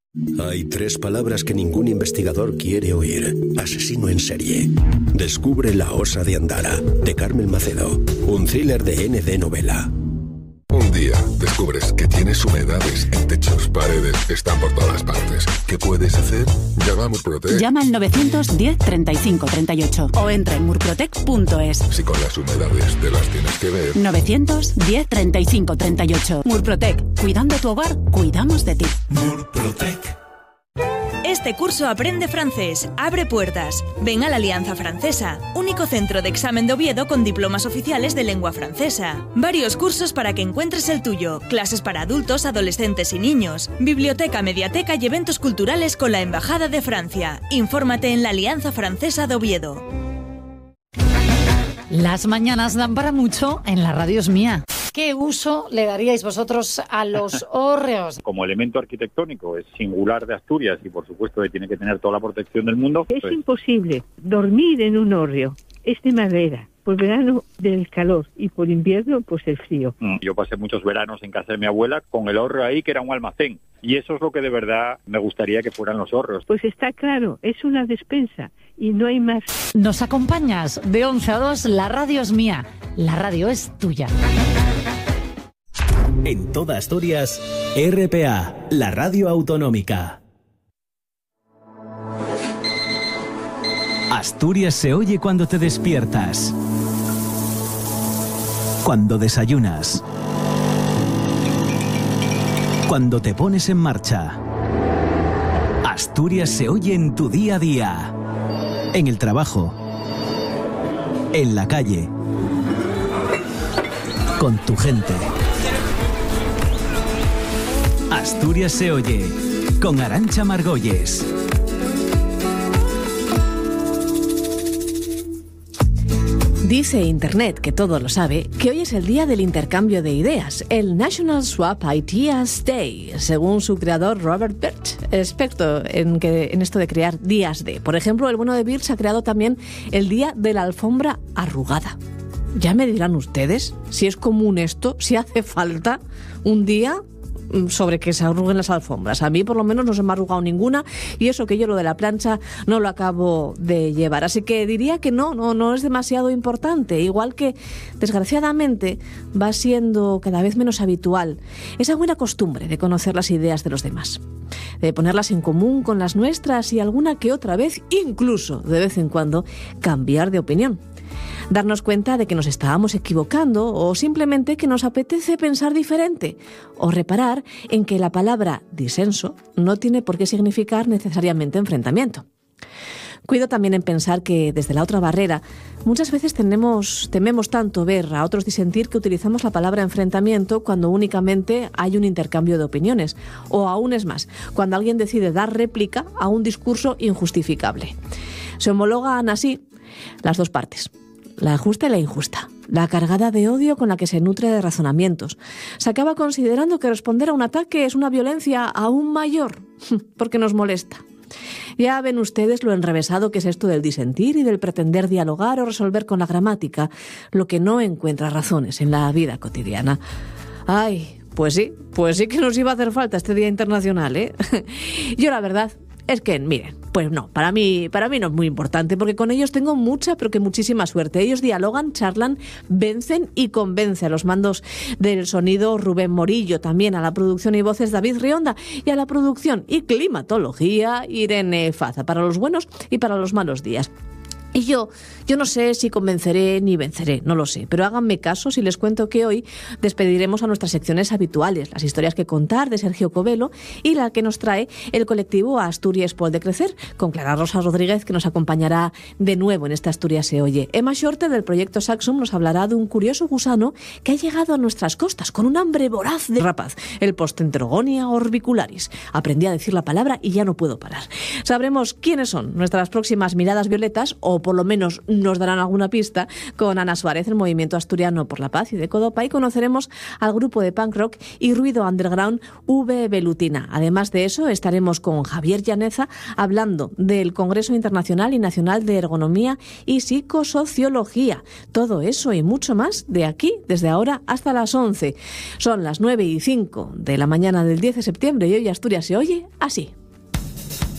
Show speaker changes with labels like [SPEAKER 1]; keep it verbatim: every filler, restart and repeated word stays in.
[SPEAKER 1] Hay tres palabras que ningún investigador quiere oír. Asesino en serie. Descubre La Osa de Andara, de Carmen Macedo. Un thriller de N D Novela.
[SPEAKER 2] Un día descubres que tienes humedades en techos, paredes, están por todas partes. ¿Qué puedes hacer? Llama a Murprotec.
[SPEAKER 3] Llama al novecientos diez treinta y cinco treinta y ocho o entra en murprotec punto es.
[SPEAKER 2] Si con las humedades te las tienes que ver.
[SPEAKER 3] novecientos diez treinta y cinco treinta y ocho. Murprotec. Cuidando tu hogar, cuidamos de ti.
[SPEAKER 4] Murprotec.
[SPEAKER 5] Este curso aprende francés, abre puertas. Ven a la Alianza Francesa, único centro de examen de Oviedo con diplomas oficiales de lengua francesa. Varios cursos para que encuentres el tuyo, clases para adultos, adolescentes y niños, biblioteca, mediateca y eventos culturales con la Embajada de Francia. Infórmate en la Alianza Francesa de Oviedo.
[SPEAKER 6] Las mañanas dan para mucho en la radio es mía. ¿Qué uso le daríais vosotros a los hórreos?
[SPEAKER 7] Como elemento arquitectónico es singular de Asturias y por supuesto que tiene que tener toda la protección del mundo.
[SPEAKER 8] Es
[SPEAKER 7] pues...
[SPEAKER 8] imposible dormir en un hórreo. Es de madera. Por verano del calor y por invierno pues el frío.
[SPEAKER 7] Yo pasé muchos veranos en casa de mi abuela con el hórreo ahí que era un almacén. Y eso es lo que de verdad me gustaría que fueran los hórreos.
[SPEAKER 8] Pues está claro, es una despensa y no hay más.
[SPEAKER 6] ¿Nos acompañas? De once a dos, la radio es mía. La radio es tuya.
[SPEAKER 9] En toda Asturias, R P A, la radio autonómica. Asturias se oye cuando te despiertas, cuando desayunas, cuando te pones en marcha. Asturias se oye en tu día a día, en el trabajo, en la calle, con tu gente. Asturias se oye con Arantxa Margolles.
[SPEAKER 10] Dice Internet, que todo lo sabe, que hoy es el día del intercambio de ideas, el National Swap Ideas Day, según su creador Robert Birch, experto en, que, en esto de crear días de. Por ejemplo, el bueno de Birch ha creado también el día de la alfombra arrugada. Ya me dirán ustedes si es común esto, si hace falta un día sobre que se arruguen las alfombras. A mí por lo menos no se me ha arrugado ninguna y eso que yo lo de la plancha no lo acabo de llevar. Así que diría que no, no, no es demasiado importante. Igual que desgraciadamente va siendo cada vez menos habitual esa buena costumbre de conocer las ideas de los demás, de ponerlas en común con las nuestras y alguna que otra vez, incluso de vez en cuando, cambiar de opinión. Darnos cuenta de que nos estábamos equivocando o simplemente que nos apetece pensar diferente, o reparar en que la palabra disenso no tiene por qué significar necesariamente enfrentamiento. Cuido también en pensar que desde la otra barrera muchas veces tenemos, tememos tanto ver a otros disentir que utilizamos la palabra enfrentamiento cuando únicamente hay un intercambio de opiniones, o aún es más, cuando alguien decide dar réplica a un discurso injustificable. Se homologan así las dos partes, la justa y la injusta, la cargada de odio con la que se nutre de razonamientos. Se acaba considerando que responder a un ataque es una violencia aún mayor, porque nos molesta. Ya ven ustedes lo enrevesado que es esto del disentir y del pretender dialogar o resolver con la gramática lo que no encuentra razones en la vida cotidiana. Ay, pues sí, pues sí que nos iba a hacer falta este Día Internacional, ¿eh? Yo la verdad es que, miren, pues no, para mí, para mí no es muy importante, porque con ellos tengo mucha, pero que muchísima suerte. Ellos dialogan, charlan, vencen y convencen. A los mandos del sonido Rubén Morillo, también a la producción y voces David Rionda, y a la producción y climatología Irene Faza, para los buenos y para los malos días. Y yo, yo no sé si convenceré ni venceré, no lo sé, pero háganme caso si les cuento que hoy despediremos a nuestras secciones habituales, las historias que contar de Sergio Covelo y la que nos trae el colectivo Asturias Pol de Crecer, con Clara Rosa Rodríguez, que nos acompañará de nuevo en esta Asturias se oye. Emma Shorte, del proyecto Saxum, nos hablará de un curioso gusano que ha llegado a nuestras costas con un hambre voraz de rapaz, el Postentrogonia orbicularis. Aprendí a decir la palabra y ya no puedo parar. Sabremos quiénes son nuestras próximas miradas violetas, o por lo menos nos darán alguna pista, con Ana Suárez, el Movimiento Asturiano por la Paz y de Codopa, y conoceremos al grupo de punk rock y ruido underground V. Velutina. Además de eso, estaremos con Javier Llaneza hablando del Congreso Internacional y Nacional de Ergonomía y Psicosociología. Todo eso y mucho más de aquí, desde ahora hasta las once. Son las nueve y cinco de la mañana del diez de septiembre y hoy Asturias se oye así.